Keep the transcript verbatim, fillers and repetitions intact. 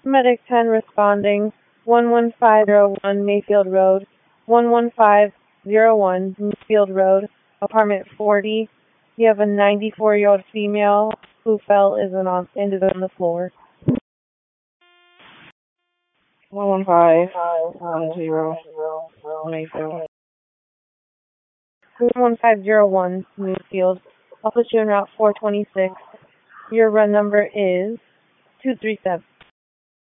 Medic ten responding, one one five zero one Mayfield Road, one one five zero one Mayfield Road, apartment forty. You have a ninety-four-year-old female who fell is on, ended on the floor. one one five one zero Mayfield. one one five zero one Mayfield. I'll put you in route four twenty-six. Your run number is two three seven.